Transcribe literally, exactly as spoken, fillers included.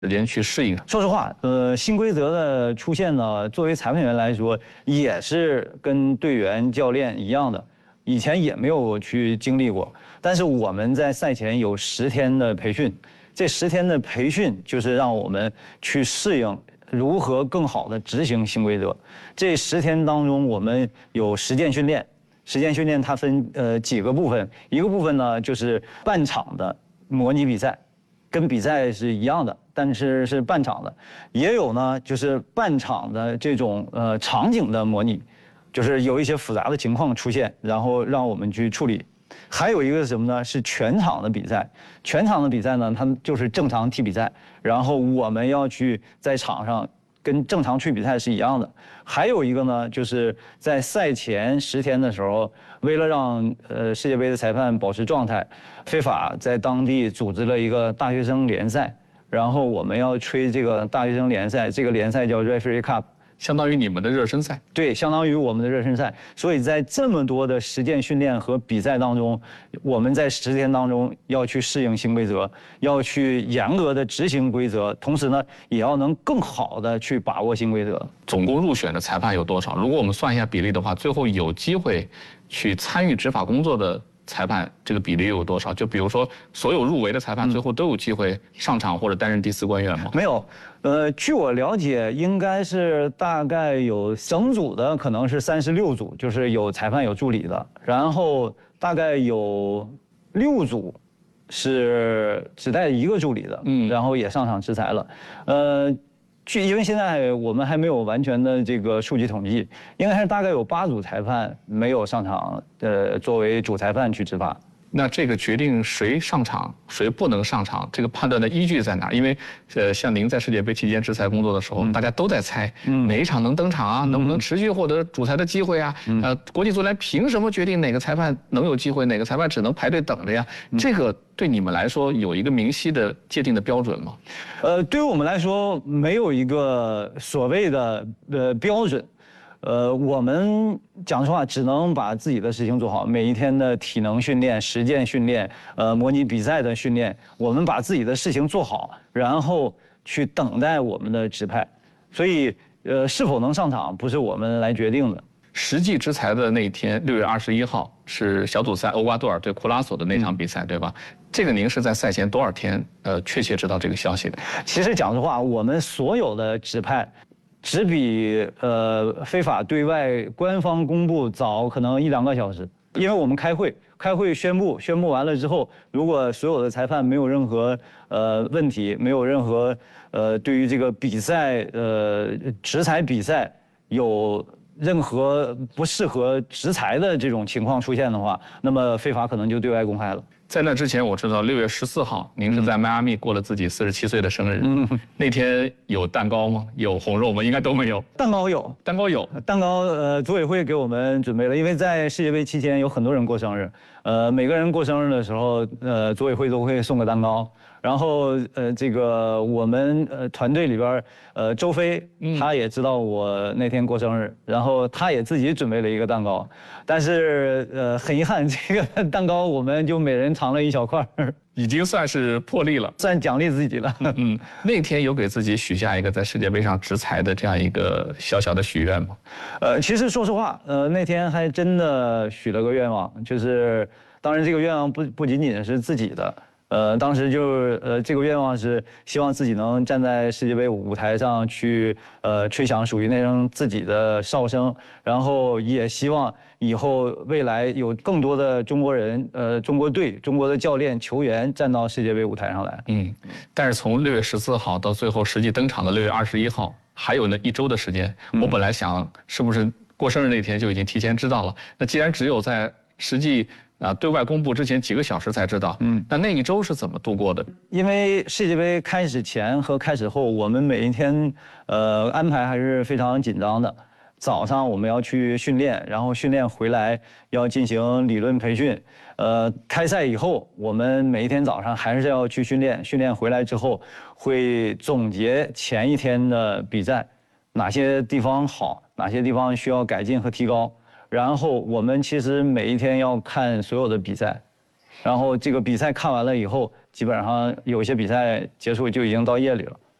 时间去适应？ 说实话，呃，新规则的出现呢，作为裁判员来说，也是跟队员、教练一样的，以前也没有去经历过。但是我们在赛前有十天的培训，这十天的培训就是让我们去适应如何更好的执行新规则。这十天当中，我们有实践训练。实践训练它分呃几个部分，一个部分呢就是半场的模拟比赛，跟比赛是一样的，但是是半场的，也有呢就是半场的这种呃场景的模拟，就是有一些复杂的情况出现，然后让我们去处理。还有一个是什么呢？是全场的比赛，全场的比赛呢，它就是正常踢比赛，然后我们要去在场上。跟正常去比赛是一样的，还有一个呢，就是在赛前十天的时候，为了让呃世界杯的裁判保持状态，非法在当地组织了一个大学生联赛，然后我们要吹这个大学生联赛，这个联赛叫 Referee Cup。 相当于你们的热身赛， 对，相当于我们的热身赛。所以在这么多的实践训练和比赛当中，我们在十天当中要去适应新规则，要去严格的执行规则，同时呢，也要能更好的去把握新规则。 总共入选的裁判有多少？如果我们算一下比例的话，最后有机会去参与执法工作的裁判这个比例有多少？就比如说，所有入围的裁判最后都有机会上场或者担任第四官员吗？ 没有，呃，据我了解，应该是大概有整组的可能是三十六组，就是有裁判有助理的，然后大概有六组是只带一个助理的，嗯，然后也上场执裁了，呃。据，因为现在我们还没有完全的这个数据统计，应该是大概有八组裁判没有上场，呃，作为主裁判去执法。 那这个决定谁上场，谁不能上场，这个判断的依据在哪？因为，呃，像您在世界杯期间执裁工作的时候，嗯、大家都在猜，嗯、哪一场能登场啊，嗯、能不能持续获得主裁的机会啊？嗯、呃，国际足联凭什么决定哪个裁判能有机会，哪个裁判只能排队等着呀？嗯、这个对你们来说有一个明晰的界定的标准吗？ 呃，对于我们来说，没有一个所谓的呃标准。呃，我们讲实话，只能把自己的事情做好。每一天的体能训练、实践训练，呃，模拟比赛的训练，我们把自己的事情做好，然后去等待我们的指派。所以，呃，是否能上场不是我们来决定的。 实际执裁的那一天，六月二十一号是小组赛厄瓜多尔对库拉索的那场比赛，嗯、对吧？这个您是在赛前多少天，呃，确切知道这个消息的？ 其实讲实话，我们所有的指派。只比呃非法对外官方公布早可能一两个小时，因为我们开会，开会宣布，宣布完了之后，如果所有的裁判没有任何呃问题，没有任何呃对于这个比赛呃执裁比赛有任何不适合执裁的这种情况出现的话，那么非法可能就对外公开了。 在那之前，我知道六月十四号，您是在迈阿密过了自己四十七岁的生日。嗯，那天有蛋糕吗？有红肉吗？应该都没有。 蛋糕有， 蛋糕有， 蛋糕呃，组委会给我们准备了，因为在世界杯期间有很多人过生日，呃，每个人过生日的时候，呃，组委会都会送个蛋糕。然后呃，这个我们呃团队里边呃周飞他也知道我那天过生日，然后他也自己准备了一个蛋糕，但是呃很遗憾，这个蛋糕我们就每人尝了一小块， 已经算是破例了， 算奖励自己了。 嗯，那天有给自己许下一个在世界杯上执裁的这样一个小小的许愿吗？ 呃，其实说实话，呃那天还真的许了个愿望，就是当然这个愿望不不仅仅是自己的。呃，当时就是呃，这个愿望是希望自己能站在世界杯舞台上去呃吹响属于那声自己的哨声，然后也希望以后未来有更多的中国人，呃，中国队、中国的教练、球员站到世界杯舞台上来。 嗯，但是从六月十四号到最后实际登场的六月二十一号，还有那一周的时间，我本来想是不是过生日那天就已经提前知道了？那既然只有在实际啊，对外公布之前几个小时才知道。嗯，那那一周是怎么度过的？ 因为世界杯开始前和开始后，我们每一天呃安排还是非常紧张的。早上我们要去训练，然后训练回来要进行理论培训。呃，开赛以后，我们每一天早上还是要去训练，训练回来之后会总结前一天的比赛，哪些地方好，哪些地方需要改进和提高。然后我们其实每一天要看所有的比赛，然后这个比赛看完了以后，基本上有些比赛结束就已经到夜里了。